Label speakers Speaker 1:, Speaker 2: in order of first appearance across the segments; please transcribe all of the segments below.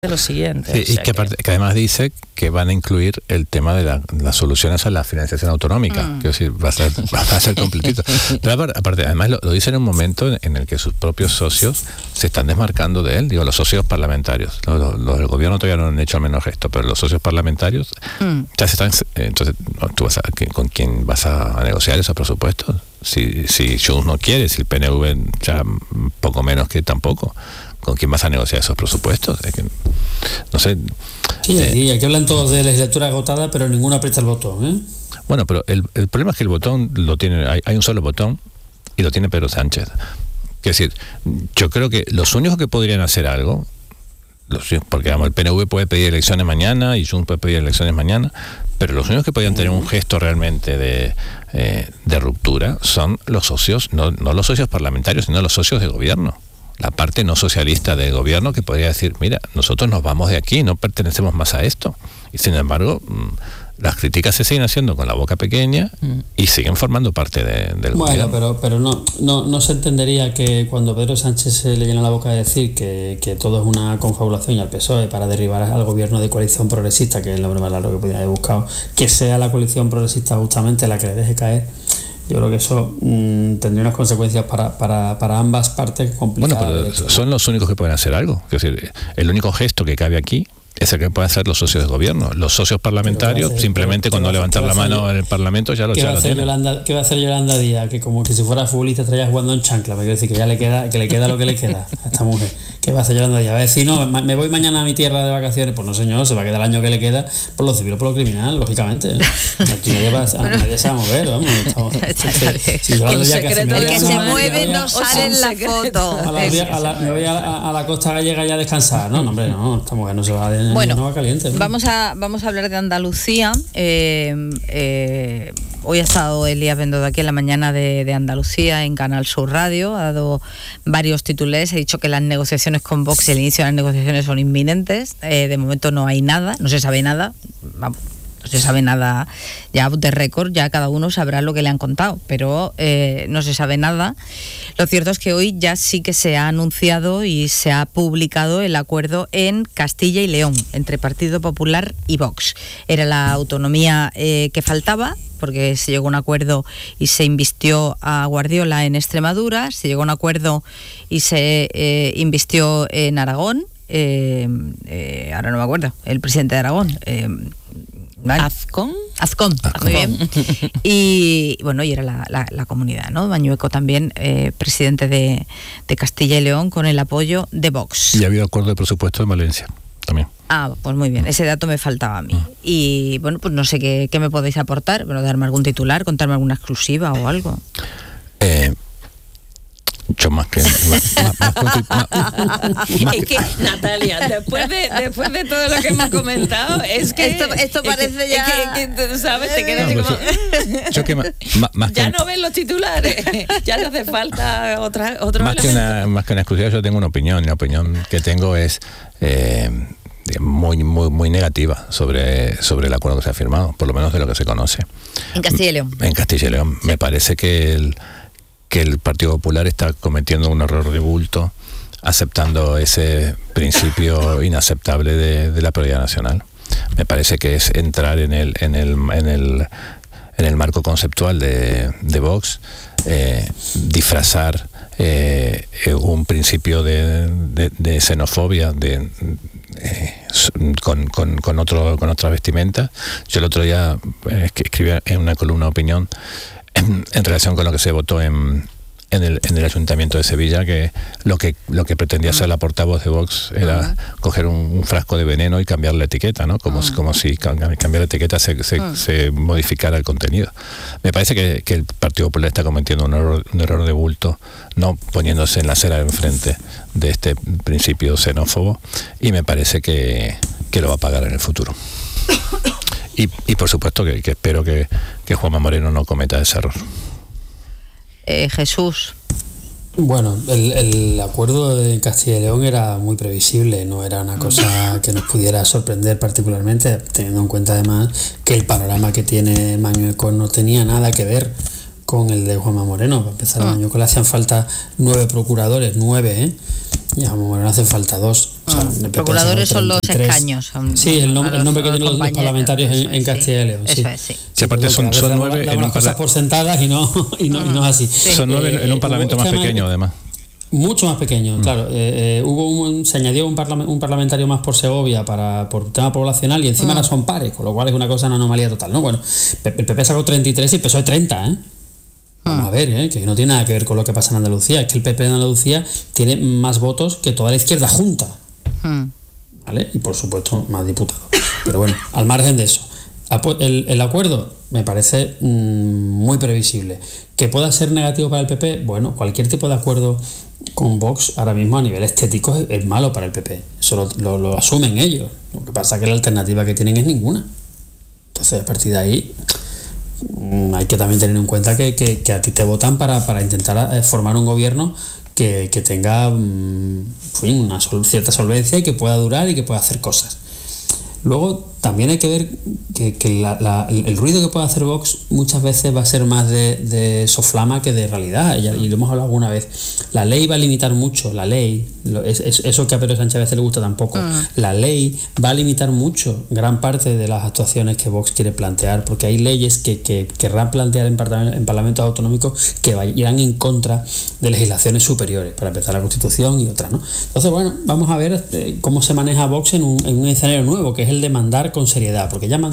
Speaker 1: de lo siguiente.
Speaker 2: Sí, y que además dice que van a incluir el tema de las soluciones a la financiación autonómica. Quiero decir, va a ser completito. Pero aparte, además lo dice en un momento en el que sus propios socios se están desmarcando de él. Digo, los socios parlamentarios. Los del gobierno todavía no han hecho el menor gesto, pero los socios parlamentarios ya se están... Entonces, ¿con quién vas a negociar esos presupuestos? Si Junts no quiere, si el PNV ya poco menos que tampoco, ¿con quién vas a negociar esos presupuestos? Es que, no sé.
Speaker 3: Sí, y aquí hablan todos de legislatura agotada, pero ninguno aprieta el botón, ¿eh?
Speaker 2: Bueno, pero el problema es que el botón lo tiene, hay un solo botón y lo tiene Pedro Sánchez. Es decir, yo creo que los únicos que podrían hacer algo, porque vamos, el PNV puede pedir elecciones mañana y Junts puede pedir elecciones mañana, pero los únicos que podrían tener un gesto realmente de ruptura son los socios, no los socios parlamentarios, sino los socios de gobierno. La parte no socialista del gobierno que podría decir, mira, nosotros nos vamos de aquí, no pertenecemos más a esto. Y sin embargo, las críticas se siguen haciendo con la boca pequeña y siguen formando parte del gobierno.
Speaker 3: Bueno, pero no se entendería que cuando Pedro Sánchez se le llena la boca de decir que todo es una confabulación y al PSOE para derribar al gobierno de coalición progresista, que es el nombre más largo que podía haber buscado, que sea la coalición progresista justamente la que le deje caer. Yo creo que eso tendría unas consecuencias para ambas partes complicadas.
Speaker 2: Bueno, pero son los únicos que pueden hacer algo. Es decir, el único gesto que cabe aquí es el que pueden hacer los socios del gobierno. Los socios parlamentarios, simplemente cuando levantar la mano en el Parlamento ya lo tienen.
Speaker 3: ¿Qué va a hacer Yolanda Díaz? Que como que si fuera futbolista estaría jugando en chancla. Me quiero decir que ya le queda lo que le queda a esta mujer. ¿Qué va a hacer Yolanda Díaz? Va a decir, no, me voy mañana a mi tierra de vacaciones. Pues no, señor, se va a quedar el año que le queda por lo civil o por lo criminal, lógicamente. Aquí nadie se va a mover, vamos.
Speaker 1: El secreto
Speaker 4: que se mueve no sale en la foto.
Speaker 3: Me voy a la costa gallega ya a descansar. No, hombre, no, esta mujer no se va a...
Speaker 4: Bueno,
Speaker 3: no va caliente, ¿no?
Speaker 4: vamos a hablar de Andalucía. Hoy ha estado Elías Bendodo aquí en la mañana de Andalucía en Canal Sur Radio, ha dado varios titulares, ha dicho que las negociaciones con Vox, el inicio de las negociaciones son inminentes. De momento no hay nada, no se sabe nada, vamos. No se sabe nada ya de récord, ya cada uno sabrá lo que le han contado, pero no se sabe nada. Lo cierto es que hoy ya sí que se ha anunciado y se ha publicado el acuerdo en Castilla y León entre Partido Popular y Vox. Era la autonomía que faltaba, porque se llegó a un acuerdo y se invistió a Guardiola en Extremadura, se llegó a un acuerdo y se invistió en Aragón, ahora no me acuerdo, el presidente de Aragón.
Speaker 1: Azcón,
Speaker 4: muy bien. Y bueno, y era la comunidad, ¿no? Mañueco también, presidente de Castilla y León, con el apoyo de Vox.
Speaker 2: Y ha habido acuerdo de presupuesto en Valencia también.
Speaker 4: Pues muy bien, ese dato me faltaba a mí. Y bueno, pues no sé qué me podéis aportar, pero darme algún titular, contarme alguna exclusiva o algo.
Speaker 2: Yo más que
Speaker 1: Natalia, después de todo lo que hemos comentado, es que
Speaker 4: esto parece ya
Speaker 1: que tú sabes, te quedas como
Speaker 2: yo que
Speaker 1: ya no ves los titulares, ya no hace falta otro
Speaker 2: más que una exclusiva. Yo tengo una opinión, la opinión que tengo es muy negativa sobre el acuerdo que se ha firmado, por lo menos de lo que se conoce
Speaker 4: en Castilla y León.
Speaker 2: En Castilla y León, sí. Me parece que el Partido Popular está cometiendo un error de bulto aceptando ese principio inaceptable de la prioridad nacional. Me parece que es entrar en el marco conceptual de Vox, disfrazar un principio de xenofobia con otra vestimenta. Yo el otro día escribí en una columna de opinión en relación con lo que se votó en el Ayuntamiento de Sevilla, que lo que pretendía hacer la portavoz de Vox era coger un frasco de veneno y cambiar la etiqueta, ¿no? Como si cambiar la etiqueta se modificara el contenido. Me parece que el Partido Popular está cometiendo un error de bulto, no poniéndose en la acera de enfrente de este principio xenófobo, y me parece que lo va a pagar en el futuro. Y por supuesto que espero que Juanma Moreno no cometa ese error.
Speaker 4: Jesús.
Speaker 3: Bueno, el acuerdo de Castilla y León era muy previsible, no era una cosa que nos pudiera sorprender particularmente, teniendo en cuenta además que el panorama que tiene Mañueco no tenía nada que ver con el de Juanma Moreno. Para empezar, a Mañueco le hacían falta 9 procuradores, 9, Y a Juanma Moreno hacen falta 2. O sea,
Speaker 4: procuradores son los escaños.
Speaker 3: Sí, el nombre que tienen los parlamentarios en Castilla y León.
Speaker 4: Eso es, sí.
Speaker 2: Sí, aparte son 9 en un
Speaker 3: cosas por sentadas y no es así.
Speaker 2: Sí. Son 9 en un parlamento más pequeño, además.
Speaker 3: Mucho más pequeño, claro. Se añadió un parlamentario más por Segovia por tema poblacional y encima ahora son pares, con lo cual es una anomalía total, ¿no? Bueno, el PP sacó 33 y el PSOE 30, ¿eh? Vamos a ver, que no tiene nada que ver con lo que pasa en Andalucía. Es que el PP en Andalucía tiene más votos que toda la izquierda junta, ¿vale? Y por supuesto más diputados. Pero bueno, al margen de eso, el acuerdo me parece muy previsible. ¿Que pueda ser negativo para el PP? Bueno, cualquier tipo de acuerdo con Vox ahora mismo a nivel estético es malo para el PP. Eso lo asumen ellos. Lo que pasa es que la alternativa que tienen es ninguna. Entonces, a partir de ahí hay que también tener en cuenta que a ti te votan para intentar formar un gobierno que tenga una cierta solvencia y que pueda durar y que pueda hacer cosas. Luego también hay que ver que el ruido que puede hacer Vox muchas veces va a ser más de soflama que de realidad, y lo hemos hablado alguna vez. La ley va a limitar mucho, eso que a Pedro Sánchez a veces le gusta tampoco. La ley va a limitar mucho gran parte de las actuaciones que Vox quiere plantear, porque hay leyes que querrán plantear en parlamentos autonómicos que irán en contra de legislaciones superiores, para empezar la Constitución y otras, ¿no? Entonces, bueno, vamos a ver cómo se maneja Vox en un escenario nuevo, que es el de mandar con seriedad, porque ya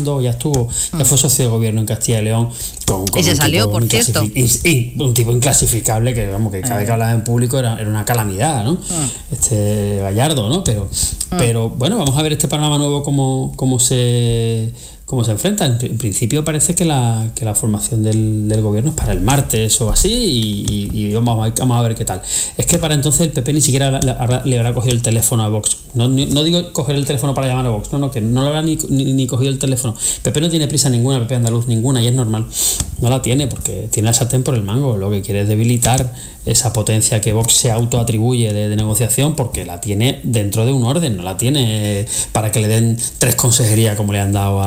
Speaker 3: fue socio de gobierno en Castilla y León con
Speaker 4: y se salió, por cierto.
Speaker 3: Un tipo inclasificable que cada vez que hablaba en público era una calamidad, ¿no? Gallardo, ¿no? Pero bueno, vamos a ver este panorama nuevo cómo se enfrenta. En principio parece que la formación del gobierno es para el martes o así, y vamos a ver qué tal. Es que para entonces el PP ni siquiera le habrá cogido el teléfono a Vox. No digo coger el teléfono para llamar a Vox, que no le habrá ni cogido el teléfono. PP no tiene prisa ninguna, PP andaluz ninguna, y es normal. No la tiene porque tiene la sartén por el mango. Lo que quiere es debilitar esa potencia que Vox se autoatribuye de negociación, porque la tiene dentro de un orden, no la tiene para que le den 3 consejerías como le han dado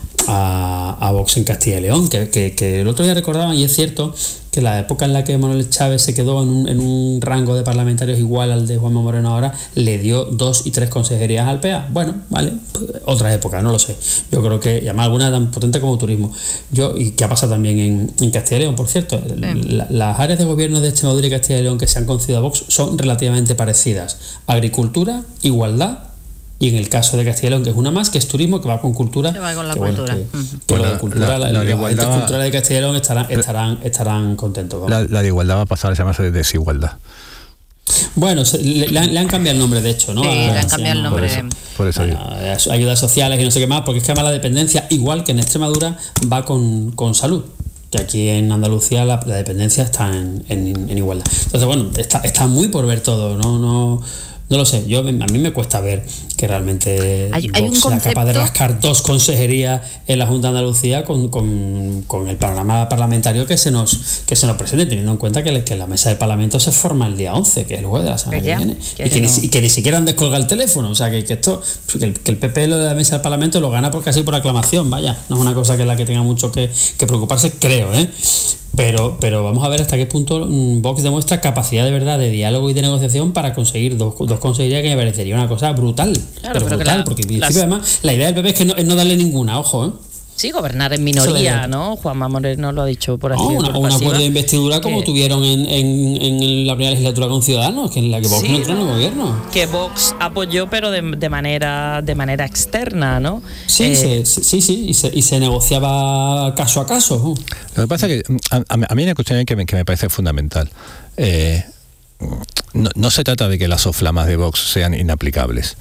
Speaker 3: a Vox en Castilla y León, que el otro día recordaban, y es cierto, que la época en la que Manuel Chávez se quedó en un rango de parlamentarios igual al de Juanma Moreno ahora, le dio 2 y 3 consejerías al PA. Bueno, vale, otra época, no lo sé. Yo creo que, y además alguna tan potente como turismo. Y que ha pasado también en Castilla y León, por cierto. Las áreas de gobierno de Extremadura y Castilla y León que se han concedido a Vox son relativamente parecidas. Agricultura, igualdad, y en el caso de Castilla y León, que es una más, que es turismo, que va con cultura.
Speaker 4: Que va con la cultura.
Speaker 3: Lo de cultura, la igualdad cultural de Castilla y León estarán contentos.
Speaker 2: La de igualdad va a pasar a llamarse desigualdad.
Speaker 3: Bueno, le han cambiado el nombre, de hecho, ¿no?
Speaker 4: Sí, le han cambiado el nombre.
Speaker 2: Por eso
Speaker 3: ayudas sociales y no sé qué más, porque es que además la dependencia, igual que en Extremadura, va con salud. Que aquí en Andalucía la dependencia está en igualdad. Entonces, bueno, está muy por ver todo, no lo sé. A mí me cuesta ver que realmente Vox sea capaz de rascar 2 consejerías en la Junta de Andalucía con el programa parlamentario que se nos presente, teniendo en cuenta que la mesa del Parlamento se forma el día 11, que es el jueves de la semana que viene, y que ni siquiera han descolgado el teléfono. O sea, que el PP lo de la mesa del Parlamento lo gana casi por aclamación, vaya. No es una cosa que tenga mucho que preocuparse, creo, Pero vamos a ver hasta qué punto Vox demuestra capacidad de verdad de diálogo y de negociación para conseguir dos consejerías, que me parecería una cosa brutal.
Speaker 1: Claro,
Speaker 3: pero brutal, porque en principio además la idea del PP es que no darle ninguna, ojo,
Speaker 1: Sí, gobernar en minoría, ¿no? Juanma Moreno lo ha dicho por aquí.
Speaker 3: Un acuerdo de investidura como tuvieron en la primera legislatura con Ciudadanos, que en la que Vox no entró en el gobierno.
Speaker 1: Que Vox apoyó, pero de manera externa, ¿no?
Speaker 3: Sí, y se negociaba caso a caso.
Speaker 2: Lo que pasa es que a mí hay una cuestión que me parece fundamental. No se trata de que las soflamas de Vox sean inaplicables.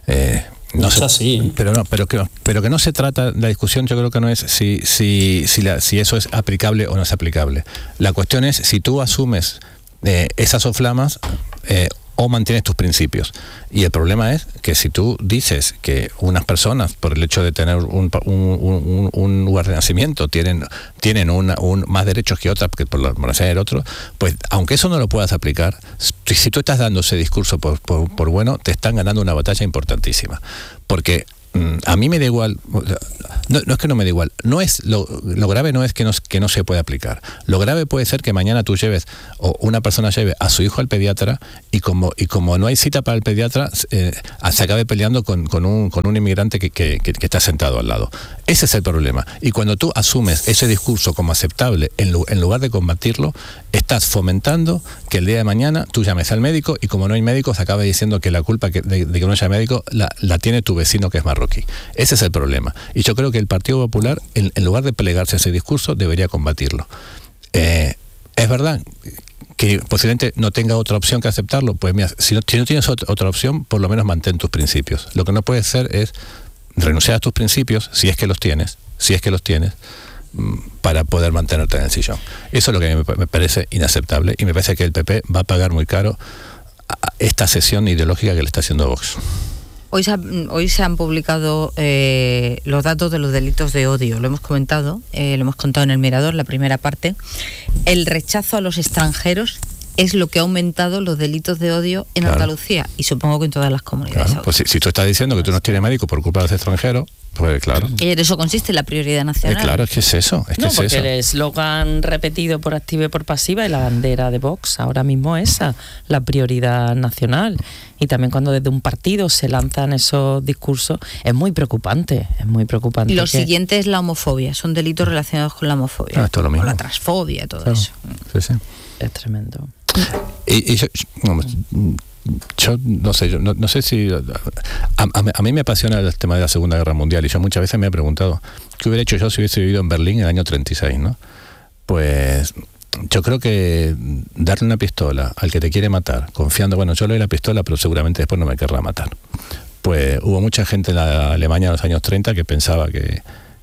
Speaker 2: Pero que no se trata, la discusión yo creo que no es si eso es aplicable o no es aplicable. La cuestión es si tú asumes esas soflamas o mantienes tus principios. Y el problema es que si tú dices que unas personas, por el hecho de tener un lugar de nacimiento, tienen más derechos que otras, porque por la moralidad del otro, pues aunque eso no lo puedas aplicar, si tú estás dando ese discurso por bueno, te están ganando una batalla importantísima. Porque a mí me da igual, no es que no me da igual, no es lo grave no es que no se puede aplicar. Lo grave puede ser que mañana tú lleves, o una persona lleve a su hijo al pediatra y como no hay cita para el pediatra, se acabe peleando con un inmigrante que está sentado al lado. Ese es el problema. Y cuando tú asumes ese discurso como aceptable, en lugar de combatirlo, estás fomentando que el día de mañana tú llames al médico y como no hay médico, se acaba diciendo que la culpa de que no haya médico la tiene tu vecino que es marroquí. Ese es el problema. Y yo creo que el Partido Popular, en lugar de plegarse a ese discurso, debería combatirlo. Es verdad que posiblemente no tenga otra opción que aceptarlo. Pues mira, si no tienes otra opción, por lo menos mantén tus principios. Lo que no puedes hacer es renunciar a tus principios, si es que los tienes, para poder mantenerte en el sillón. Eso es lo que a mí me parece inaceptable y me parece que el PP va a pagar muy caro esta cesión ideológica que le está haciendo Vox.
Speaker 4: Hoy se han publicado los datos de los delitos de odio. Lo hemos comentado, lo hemos contado en El Mirador, la primera parte. El rechazo a los extranjeros es lo que ha aumentado los delitos de odio en Andalucía y supongo que en todas las comunidades.
Speaker 2: Claro, pues si tú estás diciendo que tú no tienes médico por culpa de los extranjeros, pues claro.
Speaker 4: Y en eso consiste la prioridad nacional.
Speaker 2: Claro, es que es eso.
Speaker 1: Porque el eslogan repetido por activa y por pasiva y la bandera de Vox ahora mismo es esa, la prioridad nacional. Y también cuando desde un partido se lanzan esos discursos, es muy preocupante,
Speaker 4: Y lo siguiente es la homofobia, son delitos relacionados con la homofobia,
Speaker 2: esto es lo mismo.
Speaker 4: Con la transfobia, todo eso.
Speaker 2: Sí.
Speaker 1: Es tremendo.
Speaker 2: Y yo no sé si a mí me apasiona el tema de la Segunda Guerra Mundial y yo muchas veces me he preguntado qué hubiera hecho yo si hubiese vivido en Berlín en el año 36, ¿no? Pues yo creo que darle una pistola al que te quiere matar, confiando, bueno, yo le doy la pistola, pero seguramente después no me querrá matar. Pues hubo mucha gente en la Alemania en los años 30 que pensaba que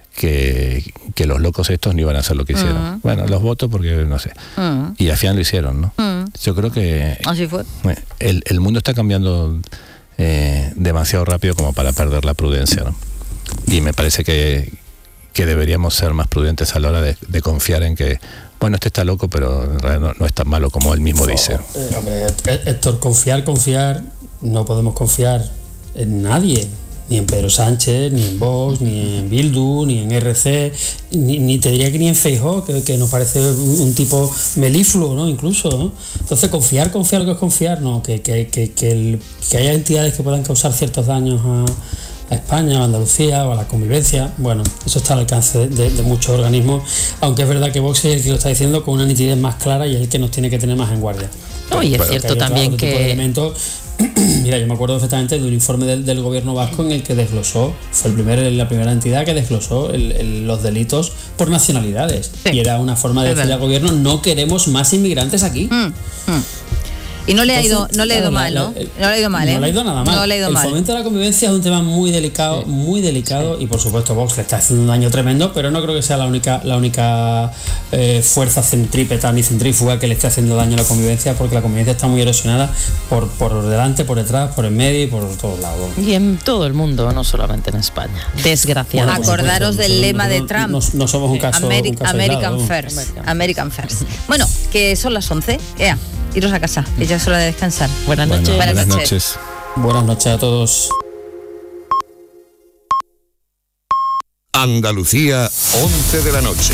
Speaker 2: los locos estos no iban a hacer lo que hicieron. Bueno, los voto porque no sé. Y al final lo hicieron, ¿no? Yo creo que
Speaker 4: así fue.
Speaker 2: El mundo está cambiando demasiado rápido como para perder la prudencia, ¿no? Y me parece que deberíamos ser más prudentes a la hora de confiar en que, bueno, este está loco, pero en realidad no es tan malo como él mismo dice.
Speaker 3: Hombre, Héctor, confiar, no podemos confiar en nadie. Ni en Pedro Sánchez, ni en Vox, ni en Bildu, ni en RC, ni te diría que ni en Feijóo, que nos parece un tipo melifluo, ¿no? Incluso, ¿no? Entonces, confiar lo que es confiar, no, que haya entidades que puedan causar ciertos daños a España, o a Andalucía, o a la convivencia, bueno, eso está al alcance de muchos organismos, aunque es verdad que Vox es el que lo está diciendo con una nitidez más clara y es el que nos tiene que tener más en guardia.
Speaker 1: No, y es cierto también que...
Speaker 3: Mira, yo me acuerdo perfectamente de un informe del gobierno vasco en el que desglosó, fue la primera entidad que desglosó los delitos por nacionalidades. Sí. Y era una forma de decirle al gobierno, no queremos más inmigrantes aquí.
Speaker 4: Y no le ha ido mal, ¿no? No le ha ido mal, ¿eh?
Speaker 3: No le ha ido nada mal. El fomento de la convivencia es un tema muy delicado, y por supuesto Vox le está haciendo un daño tremendo, pero no creo que sea la única fuerza centrípeta ni centrífuga que le esté haciendo daño a la convivencia, porque la convivencia está muy erosionada por delante, por detrás, por el medio y por todos lados.
Speaker 1: Y en todo el mundo, no solamente en España, desgraciadamente.
Speaker 4: Bueno, acordaros del lema de Trump.
Speaker 3: No somos un caso
Speaker 4: American
Speaker 3: aislado,
Speaker 4: First. American First. Bueno, que son las 11. Iros a casa, ya es hora de descansar.
Speaker 1: Buenas noches.
Speaker 2: Buenas noches.
Speaker 3: Buenas noches a todos.
Speaker 5: Andalucía, 11 de la noche.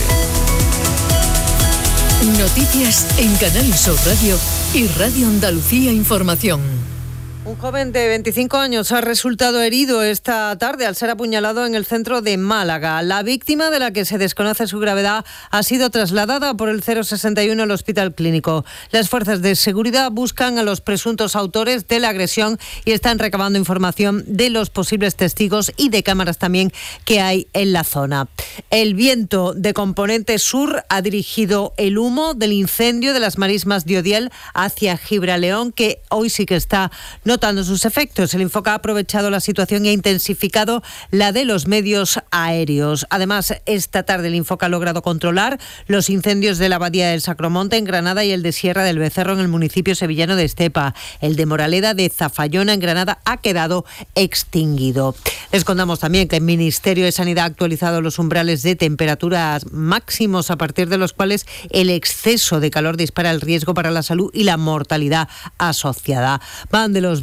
Speaker 6: Noticias en Canal Sur Radio y Radio Andalucía Información.
Speaker 7: Un joven de 25 años ha resultado herido esta tarde al ser apuñalado en el centro de Málaga. La víctima, de la que se desconoce su gravedad, ha sido trasladada por el 061 al Hospital Clínico. Las fuerzas de seguridad buscan a los presuntos autores de la agresión y están recabando información de los posibles testigos y de cámaras también que hay en la zona. El viento de componente sur ha dirigido el humo del incendio de las marismas de Odiel hacia Gibraleón, que hoy sí que está notando sus efectos. El Infoca ha aprovechado la situación y ha intensificado la de los medios aéreos. Además, esta tarde el Infoca ha logrado controlar los incendios de la Abadía del Sacromonte en Granada y el de Sierra del Becerro en el municipio sevillano de Estepa. El de Moraleda de Zafallona en Granada ha quedado extinguido. Les contamos también que el Ministerio de Sanidad ha actualizado los umbrales de temperaturas máximos a partir de los cuales el exceso de calor dispara el riesgo para la salud y la mortalidad asociada. Van de los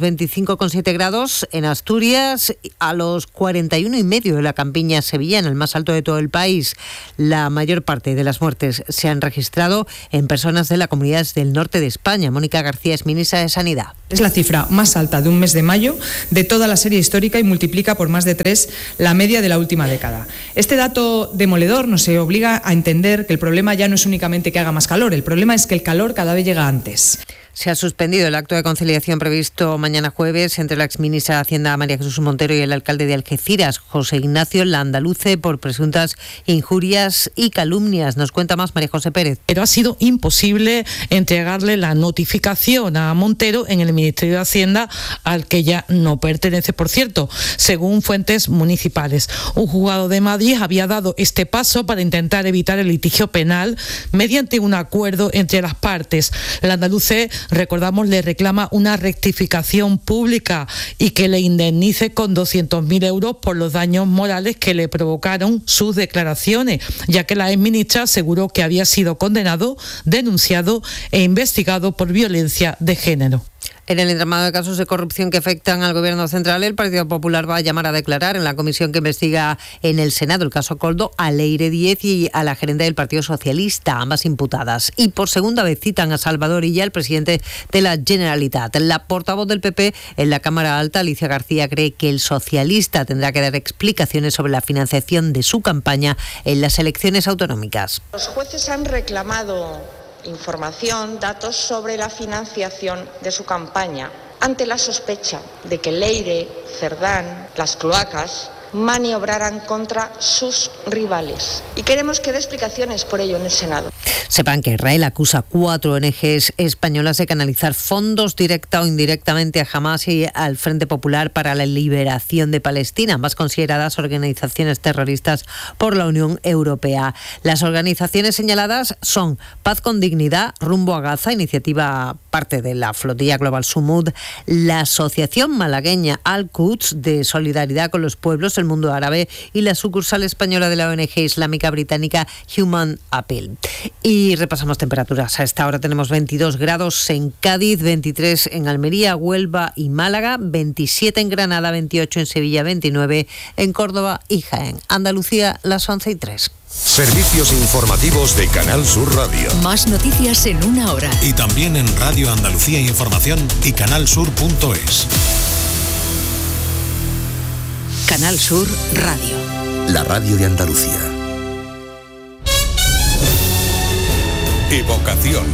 Speaker 7: 25,7 grados en Asturias, a los 41,5 de la campiña sevillana, el más alto de todo el país. La mayor parte de las muertes se han registrado en personas de las comunidades del norte de España. Mónica García es ministra de Sanidad.
Speaker 8: Es la cifra más alta de un mes de mayo de toda la serie histórica y multiplica por más de 3 la media de la última década. Este dato demoledor nos obliga a entender que el problema ya no es únicamente que haga más calor, el problema es que el calor cada vez llega antes.
Speaker 7: Se ha suspendido el acto de conciliación previsto mañana jueves entre la exministra de Hacienda María Jesús Montero y el alcalde de Algeciras, José Ignacio Landaluce, por presuntas injurias y calumnias. Nos cuenta más María José Pérez.
Speaker 9: Pero ha sido imposible entregarle la notificación a Montero en el Ministerio de Hacienda, al que ya no pertenece, por cierto, según fuentes municipales. Un juzgado de Madrid había dado este paso para intentar evitar el litigio penal mediante un acuerdo entre las partes. Landaluce, recordamos, le reclama una rectificación pública y que le indemnice con 200.000 euros por los daños morales que le provocaron sus declaraciones, ya que la exministra aseguró que había sido condenado, denunciado e investigado por violencia de género.
Speaker 7: En el entramado de casos de corrupción que afectan al Gobierno central, el Partido Popular va a llamar a declarar en la comisión que investiga en el Senado el caso Koldo a Leire Díez y a la gerente del Partido Socialista, ambas imputadas. Y por segunda vez citan a Salvador Illa, el presidente de la Generalitat. La portavoz del PP en la Cámara Alta, Alicia García, cree que el socialista tendrá que dar explicaciones sobre la financiación de su campaña en las elecciones autonómicas.
Speaker 10: Los jueces han reclamado información, datos sobre la financiación de su campaña, ante la sospecha de que Leire, Cerdán, las cloacas, maniobraran contra sus rivales. Y queremos que dé explicaciones por ello en el Senado.
Speaker 7: Sepan que Israel acusa a 4 ONGs españolas de canalizar fondos directa o indirectamente a Hamas y al Frente Popular para la Liberación de Palestina, ambas consideradas organizaciones terroristas por la Unión Europea. Las organizaciones señaladas son Paz con Dignidad, Rumbo a Gaza, iniciativa parte de la flotilla Global Sumud, la Asociación Malagueña Al-Quds de Solidaridad con los Pueblos del Mundo Árabe y la sucursal española de la ONG islámica británica Human Appeal. Y repasamos temperaturas. A esta hora tenemos 22 grados en Cádiz, 23 en Almería, Huelva y Málaga, 27 en Granada, 28 en Sevilla, 29 en Córdoba y Jaén. Andalucía, las 11:03.
Speaker 5: Servicios informativos de Canal Sur Radio.
Speaker 6: Más noticias en una hora.
Speaker 11: Y también en Radio Andalucía Información y canalsur.es.
Speaker 6: Canal Sur Radio.
Speaker 5: La radio de Andalucía. Evocación.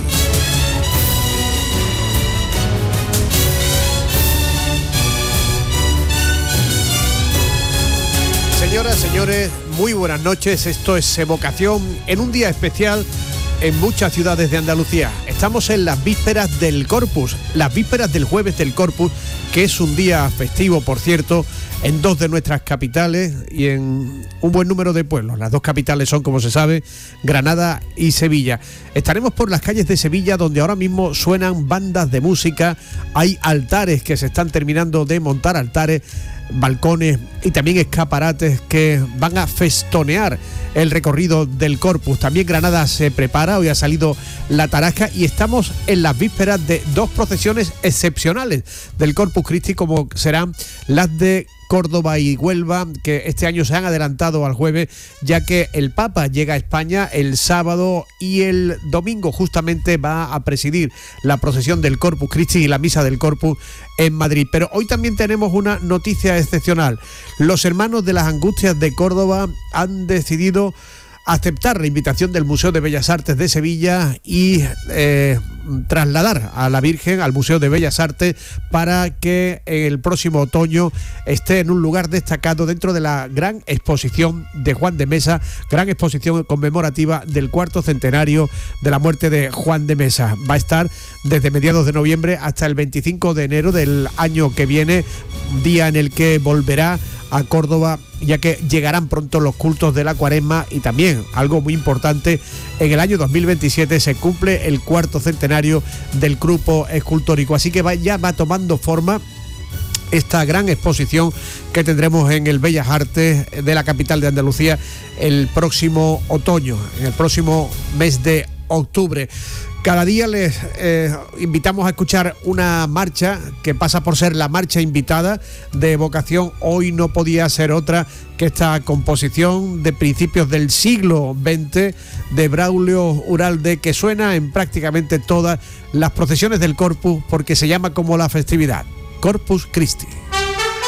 Speaker 12: Señoras, señores, muy buenas noches. Esto es Evocación en un día especial en muchas ciudades de Andalucía. Estamos en las vísperas del Corpus, las vísperas del jueves del Corpus, que es un día festivo, por cierto, en 2 de nuestras capitales y en un buen número de pueblos. Las 2 capitales son, como se sabe, Granada y Sevilla. Estaremos por las calles de Sevilla, donde ahora mismo suenan bandas de música, hay altares que se están terminando de montar, altares, balcones y también escaparates que van a festonear el recorrido del Corpus. También Granada se prepara, hoy ha salido la Tarasca y estamos en las vísperas de 2 procesiones excepcionales del Corpus Christi, como serán las de Córdoba y Huelva, que este año se han adelantado al jueves, ya que el Papa llega a España el sábado y el domingo justamente va a presidir la procesión del Corpus Christi y la misa del Corpus en Madrid. Pero hoy también tenemos una noticia excepcional. Los hermanos de las Angustias de Córdoba han decidido aceptar la invitación del Museo de Bellas Artes de Sevilla y trasladar a la Virgen al Museo de Bellas Artes para que el próximo otoño esté en un lugar destacado dentro de la gran exposición de Juan de Mesa, gran exposición conmemorativa del 4º centenario de la muerte de Juan de Mesa. Va a estar desde mediados de noviembre hasta el 25 de enero del año que viene, día en el que volverá a Córdoba, ya que llegarán pronto los cultos de la Cuaresma y también, algo muy importante, en el año 2027 se cumple el 4º centenario del grupo escultórico, así que ya va tomando forma esta gran exposición que tendremos en el Bellas Artes de la capital de Andalucía el próximo otoño, en el próximo mes de octubre. Cada día les invitamos a escuchar una marcha que pasa por ser la marcha invitada de evocación. Hoy no podía ser otra que esta composición de principios del siglo XX de Braulio Uralde, que suena en prácticamente todas las procesiones del Corpus porque se llama como la festividad, Corpus Christi.